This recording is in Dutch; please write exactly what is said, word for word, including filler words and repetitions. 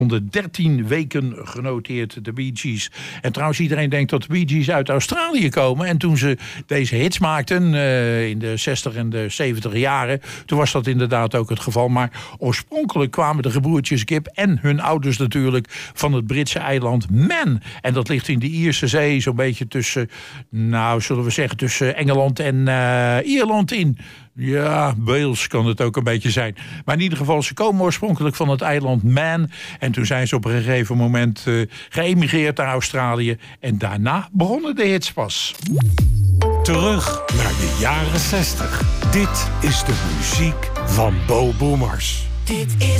honderddertien weken genoteerd, de Bee Gees. En trouwens, iedereen denkt dat de Bee Gees uit Australië komen. En toen ze deze hits maakten uh, in de zestig en de zeventig jaren, toen was dat inderdaad ook het geval. Maar oorspronkelijk kwamen de gebroertjes Gibb en hun ouders natuurlijk van het Britse eiland Man. En dat ligt in de Ierse Zee, zo'n beetje tussen, nou, zullen we zeggen, tussen Engeland en uh, Ierland in. Ja, Wales kan het ook een beetje zijn. Maar in ieder geval, ze komen oorspronkelijk van het eiland Man. En toen zijn ze op een gegeven moment uh, geëmigreerd naar Australië. En daarna begonnen de hits pas. Terug naar de jaren zestig. Dit is de muziek van Bo Boomers. Dit is